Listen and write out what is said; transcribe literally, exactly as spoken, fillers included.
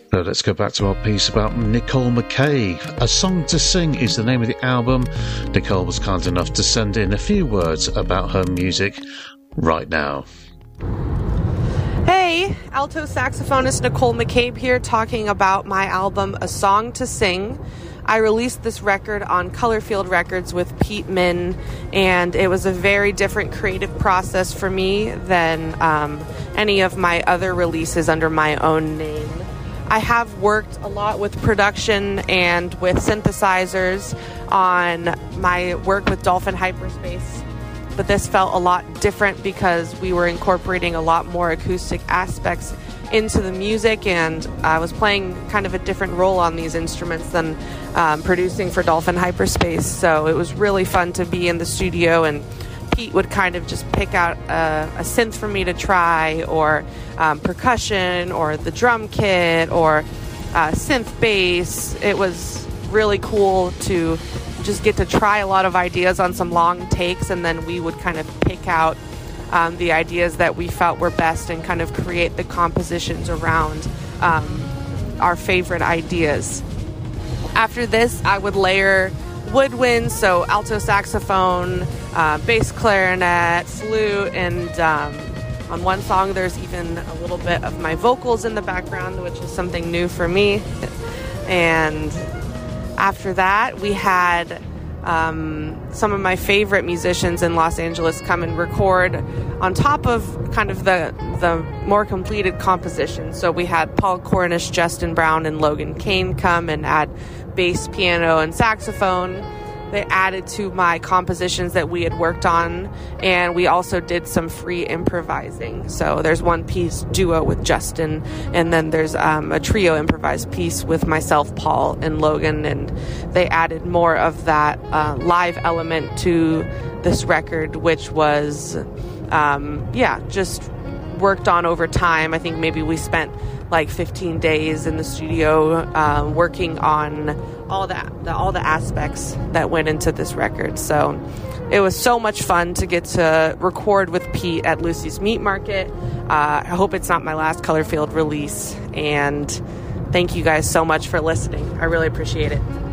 So let's go back to our piece about Nicole McCabe. A Song to Sing is the name of the album. Nicole was kind enough to send in a few words about her music right now. Hey, alto saxophonist Nicole McCabe here, talking about my album A Song to Sing. I released this record on Colorfield Records with Pete Min, and it was a very different creative process for me than um, any of my other releases under my own name. I have worked a lot with production and with synthesizers on my work with Dolphin Hyperspace, but this felt a lot different because we were incorporating a lot more acoustic aspects into the music, and I was playing kind of a different role on these instruments than um, producing for Dolphin Hyperspace. So it was really fun to be in the studio, and Pete would kind of just pick out a, a synth for me to try, or um, percussion, or the drum kit, or uh, synth bass. It was really cool to just get to try a lot of ideas on some long takes, and then we would kind of pick out um, the ideas that we felt were best and kind of create the compositions around um, our favorite ideas. After this, I would layer woodwinds, so alto saxophone, uh, bass clarinet, flute, and um, on one song there's even a little bit of my vocals in the background, which is something new for me. And after that, we had um, some of my favorite musicians in Los Angeles come and record on top of kind of the the more completed composition. So we had Paul Cornish, Justin Brown, and Logan Kane come and add bass, piano, and saxophone. They added to my compositions that we had worked on, and we also did some free improvising. So there's one piece duo with Justin, and then there's um, a trio improvised piece with myself, Paul, and Logan, and they added more of that uh, live element to this record, which was, um, yeah, just worked on over time. I think maybe we spent like fifteen days in the studio uh, working on all that, the, all the aspects that went into this record. So it was so much fun to get to record with Pete at Lucy's Meat Market. Uh, I hope it's not my last Colorfield release, and thank you guys so much for listening. I really appreciate it.